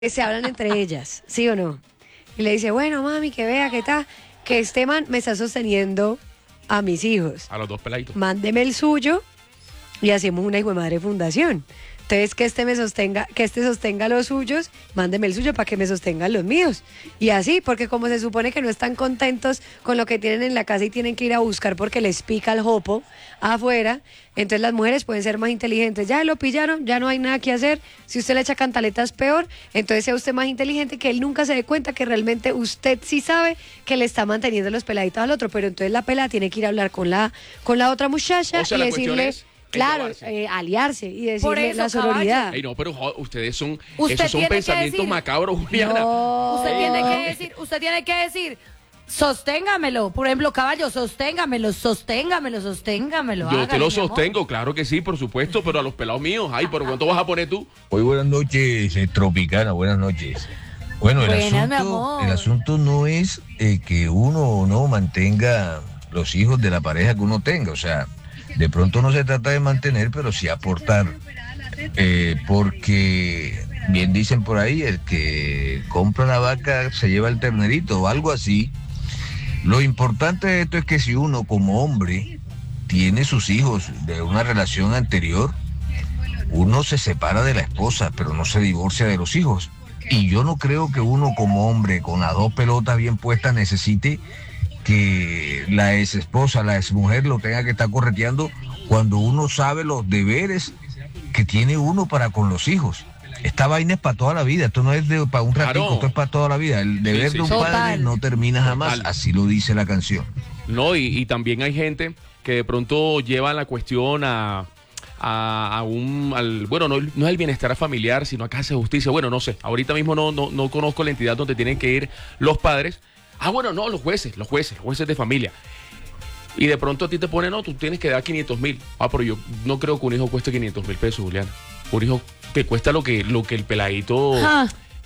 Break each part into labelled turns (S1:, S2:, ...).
S1: que se hablan entre ellas, ¿sí o no? Y le dice, bueno, mami, que vea, que está, que este man me está sosteniendo a mis hijos.
S2: A los dos peladitos.
S1: Mándeme el suyo y hacemos una hijo de madre fundación. Entonces, que este sostenga los suyos, mándeme el suyo para que me sostengan los míos. Y así, porque como se supone que no están contentos con lo que tienen en la casa y tienen que ir a buscar porque les pica el jopo afuera, entonces las mujeres pueden ser más inteligentes. Ya lo pillaron, ya no hay nada que hacer. Si usted le echa cantaletas, peor. Entonces sea usted más inteligente, que él nunca se dé cuenta que realmente usted sí sabe que le está manteniendo los peladitos al otro. Pero entonces la pelada tiene que ir a hablar con la otra muchacha,
S2: o sea,
S1: y
S2: la cuestión
S1: decirle...
S2: es
S1: Claro,
S2: llevarse.
S1: aliarse y
S3: Por
S1: decirle
S3: eso,
S1: la sororidad.
S2: Ey, no, pero ustedes son,
S3: Usted
S2: esos son
S3: tiene que
S2: pensamientos
S3: decir-
S2: macabros, Juliana.
S1: No.
S3: Usted tiene que decir, sosténgamelo. Por ejemplo, caballo, sosténgamelo.
S2: Yo te
S3: hágale,
S2: lo
S3: mi amor.
S2: sostengo, claro que sí, por supuesto, pero a los pelados míos, ay, pero ¿cuánto vas a poner tú?
S4: Muy buenas noches, Tropicana, buenas noches. Bueno,
S3: Buenas, mi amor.
S4: el asunto no es que uno o no mantenga los hijos de la pareja que uno tenga, o sea, de pronto no se trata de mantener, pero sí aportar, porque bien dicen por ahí, el que compra la vaca se lleva el ternerito o algo así. Lo importante de esto es que si uno como hombre tiene sus hijos de una relación anterior, uno se separa de la esposa, pero no se divorcia de los hijos. Y yo no creo que uno como hombre con las dos pelotas bien puestas necesite que la ex esposa, la ex mujer lo tenga que estar correteando cuando uno sabe los deberes que tiene uno para con los hijos. Esta vaina es para toda la vida, esto no es para un ratito,
S2: Claro.
S4: esto es para toda la vida. El deber
S2: sí,
S4: de un
S2: sí.
S4: padre
S3: Total.
S4: no termina jamás,
S2: Total.
S4: así lo dice la canción.
S2: No, y también hay gente que de pronto lleva la cuestión bueno, no es el bienestar familiar, sino a casa de justicia. Bueno, no sé, ahorita mismo no conozco la entidad donde tienen que ir los padres. Bueno, no, los jueces de familia. Y de pronto a ti te ponen, no, tú tienes que dar 500,000. Pero yo no creo que un hijo cueste 500,000 pesos, Juliana. Un hijo que cuesta lo que el peladito
S3: Ah.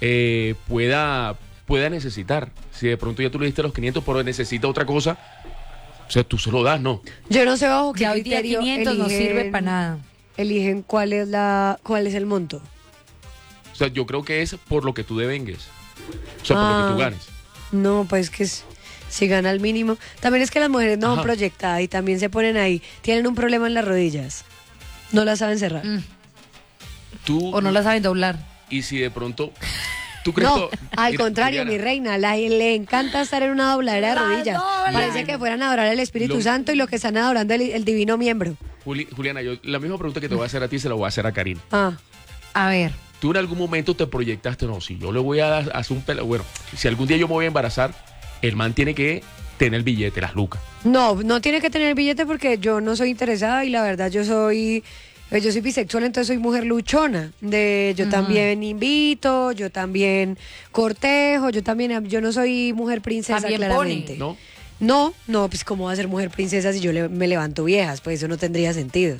S2: pueda necesitar. Si de pronto ya tú le diste los 500, pero necesita otra cosa, o sea, tú se lo das, ¿no?
S1: Yo no sé bajo qué
S3: Ya hoy día
S1: criterio
S3: 500 no sirve para nada.
S1: eligen cuál es el monto.
S2: O sea, yo creo que es por lo que tú devengues. O sea, por lo que tú ganes.
S1: No, pues que si gana el mínimo. También es que las mujeres no son
S2: Ajá.
S1: proyectadas y también se ponen ahí. Tienen un problema en las rodillas. No las saben cerrar.
S2: Tú,
S3: O no la saben doblar.
S2: y si de pronto, ¿tú crees
S1: No,
S2: que-
S1: al
S2: Mira,
S1: contrario,
S2: Juliana,
S1: mi reina, le encanta estar en una dobladera de
S3: La
S1: rodillas.
S3: dobla.
S1: Parece que fueran a adorar al Espíritu
S2: Lo-
S1: Santo y lo que están adorando el divino miembro.
S2: Juliana, yo la misma pregunta que te voy a hacer a ti se la voy a hacer a Karina.
S3: A ver.
S2: ¿Tú en algún momento te proyectaste, no, si yo le voy a hacer un pelo, bueno, si algún día yo me voy a embarazar, el man tiene que tener el billete, las lucas?
S1: No, no tiene que tener billete porque yo no soy interesada y la verdad yo soy bisexual, entonces soy mujer luchona. Yo también invito, yo también cortejo, yo no soy mujer princesa,
S3: También
S1: claramente.
S2: ¿No?
S1: No, pues cómo va a ser mujer princesa si yo me levanto viejas, pues eso no tendría sentido.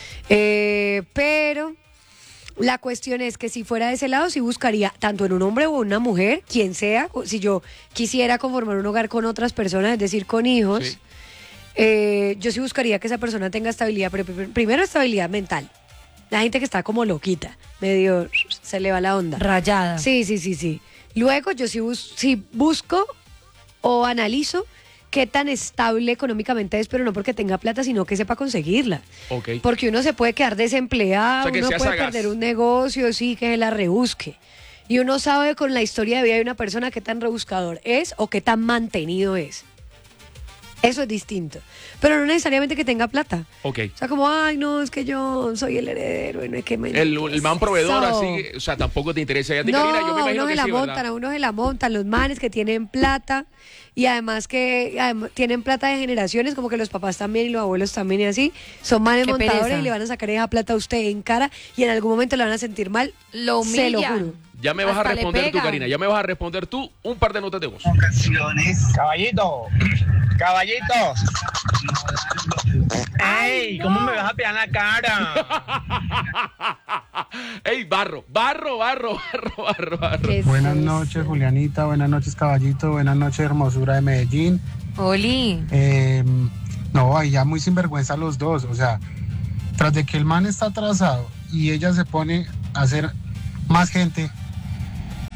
S1: Pero la cuestión es que si fuera de ese lado, sí buscaría tanto en un hombre o en una mujer, quien sea, si yo quisiera conformar un hogar con otras personas, es decir, con hijos.
S2: Sí.
S1: Yo sí buscaría que esa persona tenga estabilidad, pero primero estabilidad mental. La gente que está como loquita, medio se le va la onda.
S3: Rayada.
S1: Sí. Luego yo sí busco o analizo qué tan estable económicamente es, pero no porque tenga plata, sino que sepa conseguirla.
S2: Ok.
S1: Porque uno se puede quedar desempleado,
S2: O sea, que
S1: uno
S2: sea
S1: puede
S2: sagaz.
S1: perder un negocio, sí, que se la rebusque. Y uno sabe con la historia de vida de una persona qué tan rebuscador es o qué tan mantenido es. Eso es distinto. Pero no necesariamente que tenga plata.
S2: Ok.
S1: O sea, como, ay, no, es que yo soy el heredero, y no es que me...
S2: El man proveedor,
S1: Eso.
S2: así, o sea, tampoco te interesa. Ya te,
S1: No,
S2: Karina, yo me imagino
S1: uno
S2: que
S1: se la
S2: sí,
S1: montan,
S2: ¿verdad?
S1: a uno se la montan, los manes que tienen plata y además tienen plata de generaciones, como que los papás también y los abuelos también y así, son manes
S3: Qué
S1: montadores
S3: pereza.
S1: y le van a sacar esa plata a usted en cara y en algún momento le van a sentir mal.
S3: Lo
S1: Se lo
S3: humillan.
S1: juro.
S2: Ya me vas a
S3: Hasta le
S2: responder tú,
S3: pegan.
S2: Karina. Ya me vas a responder tú un par de notas de voz.
S5: Caballito, caballitos. ¡Ey! ¿Cómo me vas a pegar la cara?
S2: ¡Ey, barro!
S1: Qué
S6: Buenas
S1: susto.
S6: noches, Julianita. Buenas noches, Caballito. Buenas noches, hermosura de Medellín.
S3: Oli.
S6: No, ahí ya muy sinvergüenza los dos. O sea, tras de que el man está atrasado y ella se pone a hacer más gente,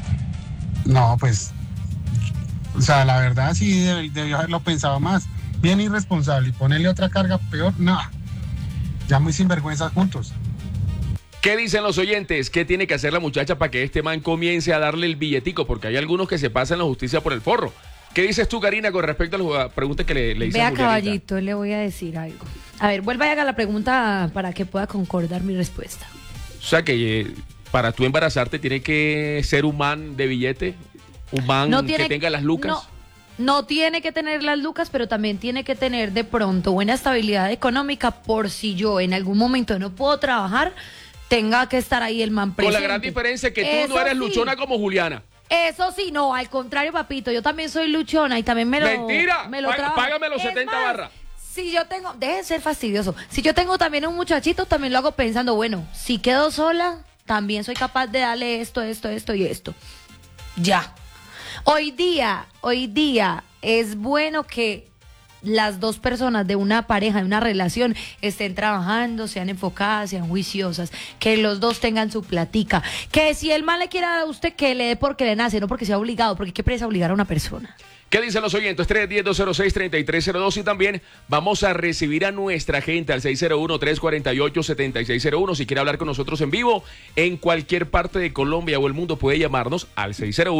S6: No, pues, o sea, la verdad sí debió haberlo pensado más. Bien irresponsable y ponerle otra carga peor, no. Ya muy sinvergüenzas juntos.
S2: ¿Qué dicen los oyentes? ¿Qué tiene que hacer la muchacha para que este man comience a darle el billetico? Porque hay algunos que se pasan la justicia por el forro. ¿Qué dices tú, Karina, con respecto a las preguntas que le hice
S3: Vea,
S2: a Julianita?
S3: caballito, le voy a decir algo. A ver, vuelva y haga la pregunta para que pueda concordar mi respuesta.
S2: O sea que para tú embarazarte tiene que ser un man de billete, un man que tenga las lucas.
S3: No tiene que tener las lucas, pero también tiene que tener de pronto buena estabilidad económica por si yo en algún momento no puedo trabajar, tenga que estar ahí el man presente.
S2: Con la gran diferencia que tú no eres luchona como Juliana.
S3: Eso sí, no, al contrario, papito, yo también soy luchona y también me lo...
S2: ¡Mentira! Págame los 70 barras.
S3: Si yo tengo, deje de ser fastidioso, si yo tengo también un muchachito, también lo hago pensando, bueno, si quedo sola, también soy capaz de darle esto y esto. Ya. Hoy día es bueno que las dos personas de una pareja, de una relación, estén trabajando, sean enfocadas, sean juiciosas, que los dos tengan su platica, que si el mal le quiera a usted, que le dé porque le nace, no porque sea obligado, porque qué presa obligar a una persona.
S2: ¿Qué dicen los oyentes? 310-206-3302 y también vamos a recibir a nuestra gente al 601-348-7601. Si quiere hablar con nosotros en vivo, en cualquier parte de Colombia o el mundo puede llamarnos al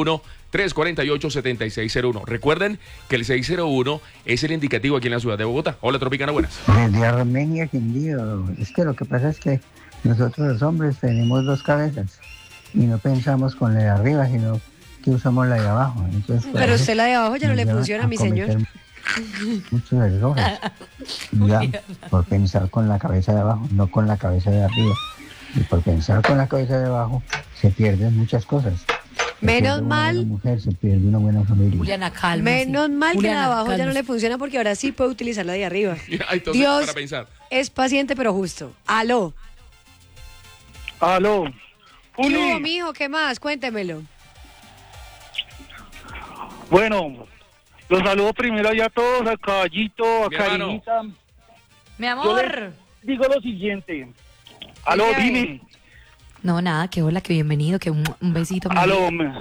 S2: 601-348-7601. Recuerden que el 601 es el indicativo aquí en la ciudad de Bogotá. Hola, Tropicana, buenas.
S7: De Armenia, Quindío. Es que lo que pasa es que nosotros los hombres tenemos dos cabezas y no pensamos con la de arriba, sino que usamos la de abajo. Entonces,
S1: pero usted la de abajo ya no le funciona, mi señor.
S7: Muchos errores. Ya, por pensar con la cabeza de abajo, no con la cabeza de arriba. Y por pensar con la cabeza de abajo, se pierden muchas cosas.
S1: Menos mal.
S7: Una mujer, se pierde una buena familia.
S3: Juliana, calma.
S1: Menos mal que
S3: Juliana,
S1: la de abajo ya no
S3: cálmese.
S1: le funciona porque ahora sí puede utilizar la de arriba.
S2: Entonces,
S1: Dios
S2: para pensar.
S1: es paciente pero justo. Aló.
S5: Aló.
S1: ¿Qué
S5: Juli.
S1: hubo, mijo? ¿Qué más? Cuéntemelo.
S5: Bueno, los saludo primero allá a todos, a Caballito, a
S2: Mi hermano.
S5: Karinita.
S3: Mi
S5: Yo
S3: amor.
S5: les digo lo siguiente. Aló,
S1: Dígame.
S5: dime.
S3: No, nada, que hola, que bienvenido, que un besito. mi
S5: Aló.
S3: amor.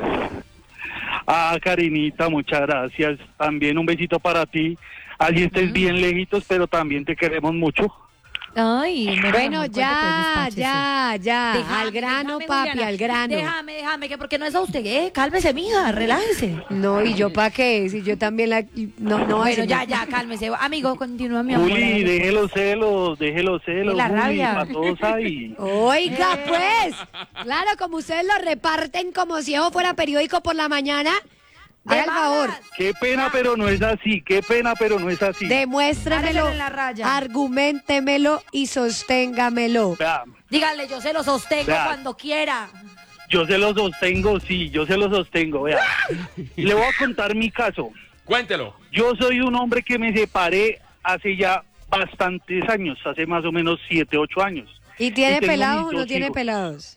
S5: Karinita, muchas gracias. También un besito para ti. Allí estés bien lejitos, pero también te queremos mucho.
S3: Ay, mi
S1: Bueno,
S3: amor,
S1: ya.
S3: Déjame,
S1: Al grano,
S3: déjame,
S1: papi,
S3: Juliana.
S1: al grano.
S3: Déjame, que porque no es a usted, cálmese, mija, relájese.
S1: No, ¿y yo para qué? Si yo también la... No,
S3: Bueno,
S1: ese-
S3: ya, cálmese. Amigo, continúa, mi amor.
S5: Juli, deje los celos,
S3: Y la
S5: Juli,
S3: rabia.
S5: para todos ahí.
S1: Oiga, pues. Claro, como ustedes lo reparten como si eso fuera periódico por la mañana, haga el favor.
S5: Qué pena, pero no es así. Qué pena, pero no es así.
S1: Demuéstremelo,
S3: Párele en la raya.
S1: argumentemelo y sosténgamelo.
S5: Vea,
S3: Dígale, yo se lo sostengo
S5: Ya.
S3: cuando quiera.
S5: yo se lo sostengo, sí, yo se lo sostengo. Vea, le voy a contar mi caso.
S2: Cuéntelo.
S5: Yo soy un hombre que me separé hace ya bastantes años, hace más o menos 7, 8 años.
S1: ¿Y tiene
S5: tengo
S1: pelados
S5: mis
S1: o no
S5: dos
S1: tiene
S5: hijos.
S1: pelados?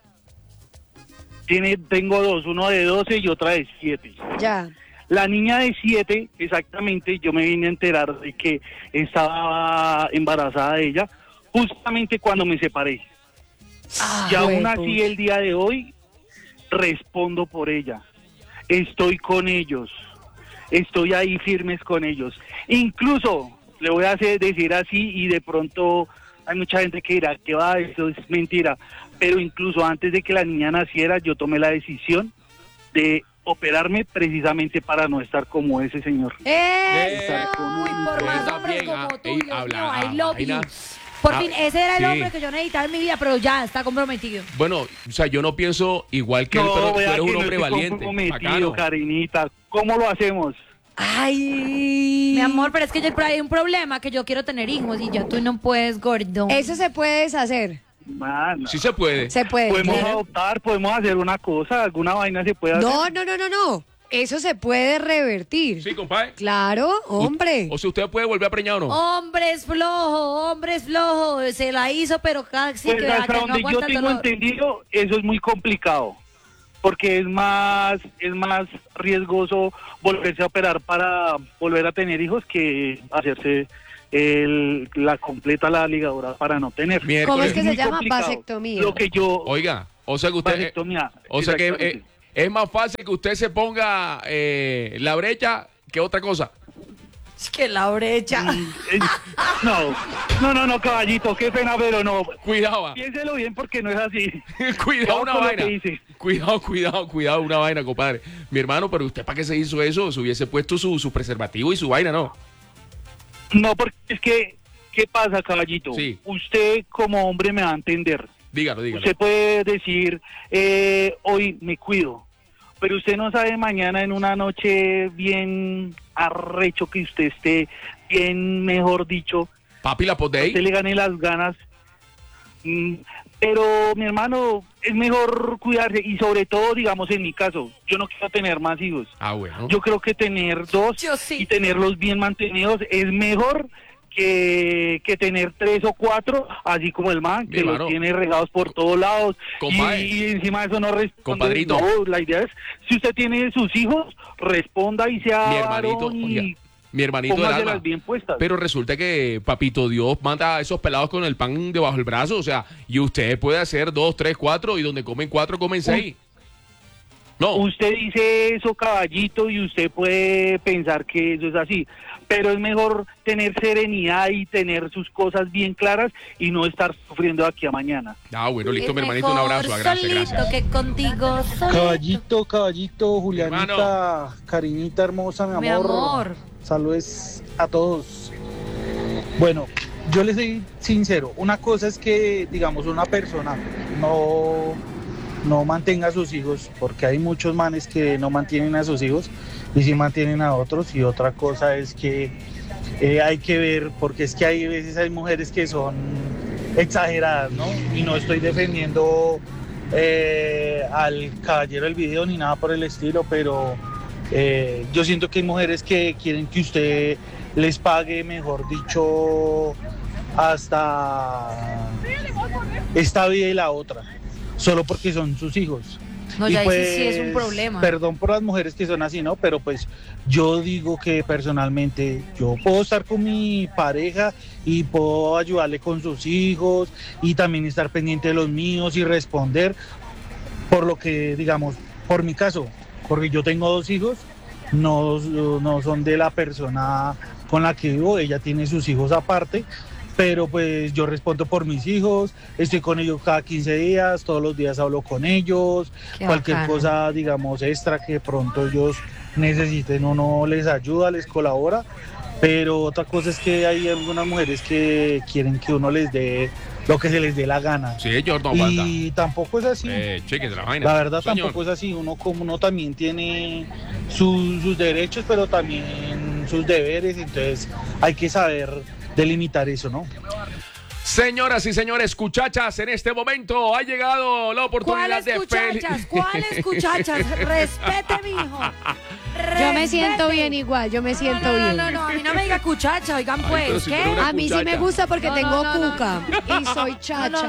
S5: Tengo dos, uno de 12 y otra de 7.
S1: Ya.
S5: La niña de 7, exactamente, yo me vine a enterar de que estaba embarazada de ella justamente cuando me separé. Y aún
S1: juepucha.
S5: así el día de hoy respondo por ella. Estoy con ellos. Estoy ahí firmes con ellos. Incluso, le voy a decir así y de pronto hay mucha gente que dirá que va, eso es mentira. Pero incluso antes de que la niña naciera, yo tomé la decisión de operarme precisamente para no estar como ese señor.
S1: ¡Eso!
S3: Uy, por más
S2: Está
S3: hombres
S2: bien,
S3: como tú,
S2: ey,
S3: Dios
S2: habla,
S3: mío, I love
S2: vaina.
S3: you. Por
S2: Ah,
S3: fin, ese era el
S2: sí.
S3: hombre que yo necesitaba en mi vida, pero ya está comprometido.
S2: Bueno, o sea, yo no pienso igual que él, pero tú
S5: vea
S2: eres
S5: que
S2: un
S5: no
S2: hombre
S5: estoy
S2: valiente.
S5: comprometido,
S2: Bacano.
S5: Karinita. ¿Cómo lo hacemos?
S1: Ay.
S3: Mi amor, pero es que hay un problema, que yo quiero tener hijos y ya tú no puedes, gordo.
S1: Eso se puede deshacer.
S5: Mano.
S2: Sí se puede.
S1: Se puede.
S5: Podemos
S1: claro.
S5: adoptar, podemos hacer una cosa, alguna vaina se puede hacer.
S1: No. Eso se puede revertir.
S2: Sí, compadre.
S1: Claro, hombre.
S2: O si usted puede volver a preñar o no.
S3: Hombre es flojo, se la hizo, pero casi
S5: Pues
S3: que
S5: hasta
S3: no
S5: donde yo
S3: aguanta el
S5: tengo
S3: dolor.
S5: entendido, eso es muy complicado, porque es más riesgoso volverse a operar para volver a tener hijos que hacerse la ligadura para no tener.
S2: Miércoles.
S1: ¿Cómo es que se
S5: muy
S1: llama?
S5: complicado.
S1: Vasectomía.
S5: Lo que yo...
S2: Oiga, o sea que usted...
S5: vasectomía,
S2: o sea que
S5: exactamente.
S2: es más fácil que usted se ponga la brecha que otra cosa.
S3: Es que la brecha.
S5: No, caballito, qué pena, pero no.
S2: Cuidado.
S5: Piénselo bien porque no es así.
S2: Cuidado una
S5: con lo
S2: vaina.
S5: que dice.
S2: Cuidado una vaina, compadre. Mi hermano, pero usted ¿para qué se hizo eso? Se hubiese puesto su preservativo y su vaina, ¿no?
S5: No, porque es que, ¿qué pasa, caballito?
S2: Sí.
S5: Usted como hombre me va a entender.
S2: Dígalo.
S5: Usted puede decir, hoy me cuido, pero usted no sabe mañana en una noche bien arrecho que usted esté, bien, mejor dicho,
S2: Papi, la pot
S5: usted le gane las ganas. Pero, mi hermano, es mejor cuidarse y sobre todo, digamos, en mi caso, yo no quiero tener más hijos.
S2: Ah, bueno.
S5: Yo creo que tener 2
S3: Yo sí.
S5: y tenerlos bien mantenidos es mejor que tener 3 o 4, así como el man, que
S2: hermano,
S5: los tiene regados por todos lados.
S2: Compadre.
S5: Y encima de eso no responde.
S2: Compadrito.
S5: No, la idea es, si usted tiene sus hijos, responda y sea
S2: Mi hermanito,
S5: varón
S2: oiga,
S5: y
S2: mi hermanito del
S5: póngaselas
S2: alma.
S5: bien puestas.
S2: Pero resulta que Papito Dios manda a esos pelados con el pan debajo del brazo, o sea, y usted puede hacer 2, 3, 4 y donde comen 4 comen 6. No.
S5: Usted dice eso, caballito, y usted puede pensar que eso es así, pero es mejor tener serenidad y tener sus cosas bien claras y no estar sufriendo de aquí a mañana.
S2: Ah, bueno, listo,
S3: Es
S2: mi hermanito, un abrazo.
S3: mejor
S2: Gracias,
S3: solito
S2: gracias.
S3: que contigo solito.
S6: Caballito, Julianita, cariñita hermosa,
S3: Mi amor.
S6: Saludos a todos. Bueno, yo les soy sincero. Una cosa es que, digamos, una persona no mantenga a sus hijos, porque hay muchos manes que no mantienen a sus hijos y sí mantienen a otros. Y otra cosa es que hay que ver, porque es que hay veces hay mujeres que son exageradas, ¿no? Y no estoy defendiendo al caballero del video ni nada por el estilo, pero yo siento que hay mujeres que quieren que usted les pague, mejor dicho, hasta esta vida y la otra, solo porque son sus hijos.
S3: No,
S6: Y
S3: ya
S6: pues,
S3: sí es un problema.
S6: Perdón por las mujeres que son así, ¿no? Pero pues yo digo que personalmente yo puedo estar con mi pareja y puedo ayudarle con sus hijos y también estar pendiente de los míos y responder por lo que, digamos, por mi caso, porque yo tengo 2 hijos, no son de la persona con la que vivo, ella tiene sus hijos aparte, pero pues yo respondo por mis hijos, estoy con ellos cada 15 días, todos los días hablo con ellos,
S3: Qué
S6: cualquier
S3: bacano.
S6: cosa, digamos, extra que pronto ellos necesiten, uno les ayuda, les colabora, pero otra cosa es que hay algunas mujeres que quieren que uno les dé lo que se les dé la gana.
S2: Sí, George, no aguanta.
S6: Y tampoco es así.
S2: Cheque de la vaina.
S6: La verdad
S2: Señor.
S6: tampoco es así, uno también tiene sus derechos, pero también sus deberes, entonces hay que saber delimitar eso, ¿no?
S2: Señoras y señores, cuchachas, en este momento ha llegado la oportunidad
S3: ¿Cuáles
S2: de
S3: cuchachas? ¿Cuáles cuchachas? Respete, mijo.
S1: Yo me siento
S3: Respete.
S1: bien igual, yo me siento
S3: no,
S1: bien.
S3: No, a mí no me diga cuchacha, oigan
S2: Ay, pero
S3: pues,
S2: si
S3: ¿qué?
S2: tú eres una
S1: A mí sí me
S2: cuchacha.
S1: gusta porque
S3: No,
S1: tengo
S3: no, no,
S1: cuca y soy chacha.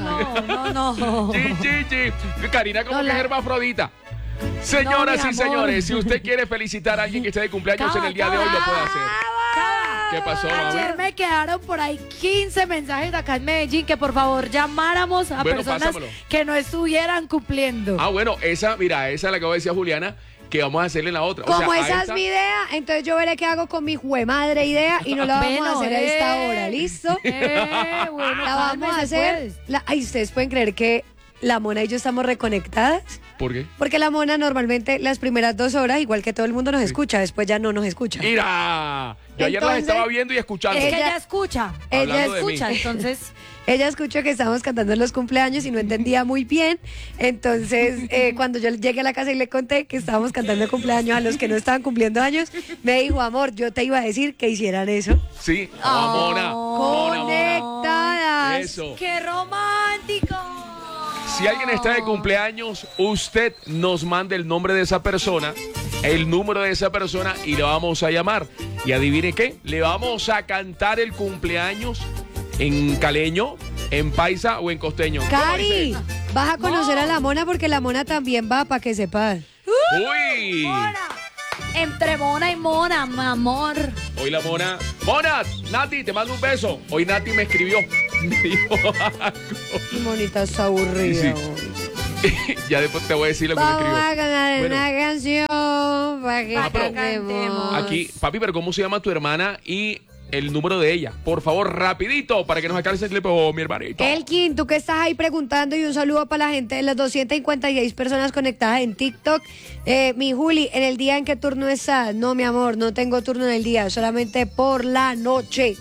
S3: No.
S2: Sí. Karina como
S3: No,
S2: que
S3: la-
S2: es hermafrodita. Señoras
S3: mi
S2: y
S3: amor.
S2: señores, si usted quiere felicitar a alguien que esté de cumpleaños en el día de hoy, lo puede hacer. ¿Qué pasó, mami?
S3: Ayer me quedaron por ahí 15 mensajes de acá en Medellín que por favor llamáramos a
S2: Bueno,
S3: personas
S2: pásamelo.
S3: que no estuvieran cumpliendo.
S2: Ah, bueno, esa la acabo de decir a Juliana, que vamos a hacerle en la otra. O
S1: Como
S2: sea, a
S1: esa es
S2: esta-
S1: mi idea, entonces yo veré qué hago con mi juemadre idea y no la vamos
S3: Bueno,
S1: a hacer a esta hora, ¿listo?
S3: Bueno,
S1: La vamos a hacer. Ay, ustedes pueden creer que la Mona y yo estamos reconectadas.
S2: ¿Por qué?
S1: Porque la Mona normalmente las primeras 2 horas, igual que todo el mundo nos escucha, después ya no nos escucha.
S2: ¡Mira! Yo ayer las
S1: Entonces,
S2: estaba viendo y escuchando.
S3: Es que
S1: Ella-
S3: ella escucha.
S1: ella
S2: Hablando de mí.
S3: Escucha, entonces.
S1: Ella escuchó que estábamos cantando en los cumpleaños y no entendía muy bien. Entonces, cuando yo llegué a la casa y le conté que estábamos cantando el cumpleaños a los que no estaban cumpliendo años, me dijo, amor, yo te iba a decir que hicieran eso.
S2: Sí, Mona. Mona.
S1: Conectadas.
S2: Eso.
S3: ¡Qué romántico!
S2: Si alguien está de cumpleaños, usted nos manda el nombre de esa persona, el número de esa persona y le vamos a llamar. Y adivine qué, le vamos a cantar el cumpleaños en caleño, en paisa o en costeño. ¿Cómo
S1: Cari,
S2: dice?
S1: vas a conocer a la Mona porque la Mona también va, para que sepas.
S2: ¡Uy!
S3: Mona. Entre mona y mona, mi amor.
S2: Hoy la Mona. Mona, Nati, te mando un beso. Hoy Nati me escribió. Me dijo algo.
S1: Monita está aburrida.
S2: Sí.
S1: hoy.
S2: Ya después te voy a decir lo que me
S1: Vamos
S2: escribió.
S1: a ganar
S2: Bueno.
S1: una canción para que
S2: pero-
S1: cantemos.
S2: Aquí, papi, pero ¿cómo se llama tu hermana y el número de ella? Por favor, rapidito, para que nos acabe ese clip. Oh, mi hermanito.
S1: Elkin, tú que estás ahí preguntando, y un saludo para la gente de las 256 personas conectadas en TikTok. Mi Juli, ¿en el día en qué turno estás? No, mi amor, no tengo turno en el día, solamente por la noche.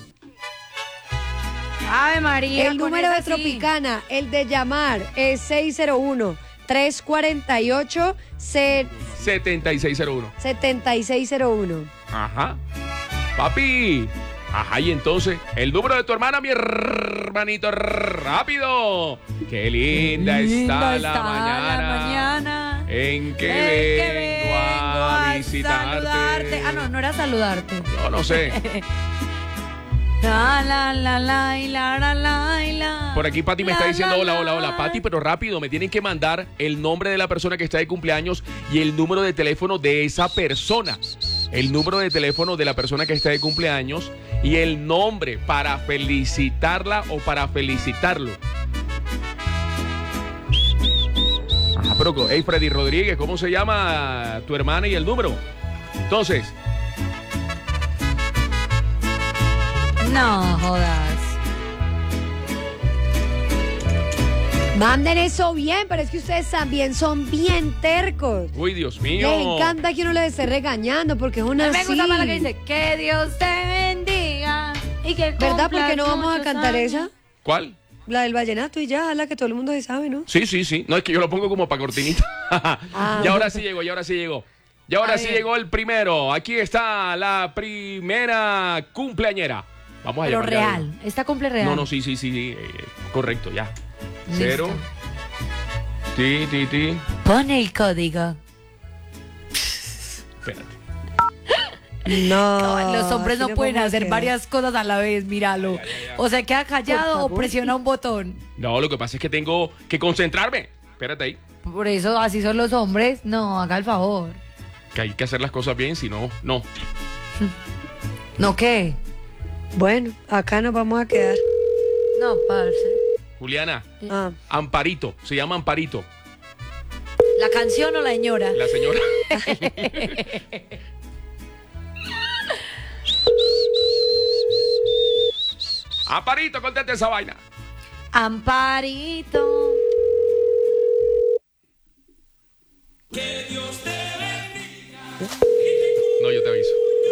S3: Ave María.
S1: El
S3: con
S1: número de
S3: esa sí.
S1: Tropicana, el de llamar, es 601-348
S2: 7601.
S1: 7601.
S2: Ajá. Papi. Ajá, y entonces, el número de tu hermana, mi hermanito, rápido. Qué linda, está la mañana. En que vengo a visitarte.
S3: Saludarte. Ah, no, no era saludarte.
S2: Yo no sé.
S3: La.
S2: Por aquí Pati me está diciendo hola, Pati, pero rápido, me tienen que mandar el nombre de la persona que está de cumpleaños y el número de teléfono de esa persona. El número de teléfono de la persona que está de cumpleaños y el nombre para felicitarla o para felicitarlo. Ah, pero, hey, Freddy Rodríguez, ¿cómo se llama tu hermana y el número? Entonces,
S3: No jodas.
S1: Manden eso bien, pero es que ustedes también son bien tercos.
S2: uy, Dios mío.
S1: Les encanta que uno les esté regañando porque es una
S3: Me
S1: así.
S3: gusta más la que dice que Dios te bendiga y que
S1: ¿Verdad? ¿Por qué no
S3: cumplas
S1: vamos a
S3: muchos
S1: cantar
S3: años.
S1: esa?
S2: ¿Cuál?
S1: La del vallenato y ya, la que todo el mundo se sabe, ¿no?
S2: Sí. No, es que yo lo pongo como para cortinita. Y ahora sí llegó. Y ahora
S3: A
S2: sí
S3: ver.
S2: llegó el primero. Aquí está la primera cumpleañera. Vamos a
S3: Pero
S2: llamarle a
S3: real.
S2: ella.
S3: Esta cumple real.
S2: No, sí. Correcto, ya.
S3: Listo.
S2: 0. Ti.
S3: Pone el código.
S2: Espérate.
S1: No.
S3: Los hombres
S1: así
S3: no pueden
S1: podemos
S3: hacer
S1: quedar.
S3: varias cosas a la vez, míralo.
S2: Ya.
S3: O se queda
S1: Por
S3: callado o
S1: favor.
S3: presiona un botón.
S2: No, lo que pasa es que tengo que concentrarme. Espérate ahí.
S3: Por eso así son los hombres. No, haga el favor.
S2: Que hay que hacer las cosas bien, si no, no.
S3: ¿No qué?
S1: Bueno, acá nos vamos a quedar.
S3: No, parce.
S2: Juliana,
S1: Ah.
S2: Amparito. Se llama Amparito.
S3: ¿La canción o la señora?
S2: La señora. Amparito, conteste esa vaina.
S3: Amparito.
S2: No, yo te aviso.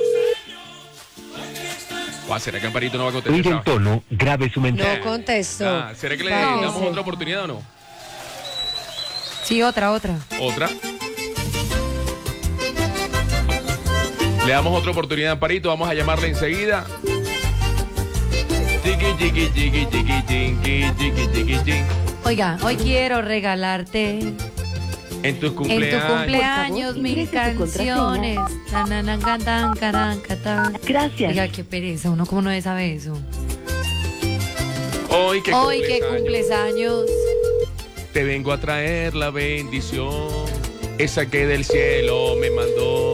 S2: ¿Será que Amparito no va a
S8: Oír en
S2: contestar?
S8: tono, grabe su mensaje.
S1: No contestó.
S2: Ah, ¿será que le
S1: No.
S2: damos otra oportunidad o no?
S3: Sí, otra.
S2: ¿Otra? Le damos otra oportunidad a Amparito. Vamos a llamarle enseguida.
S3: Oiga, hoy quiero regalarte
S2: En tus
S3: en tu
S2: cumpleaños.
S3: cumpleaños mil canciones.
S9: Gracias.
S3: Oiga, qué pereza, uno como no sabe eso.
S2: Hoy que
S3: Hoy que
S2: cumples
S3: cumples años.
S2: te vengo a traer la bendición. Esa que del cielo me mandó.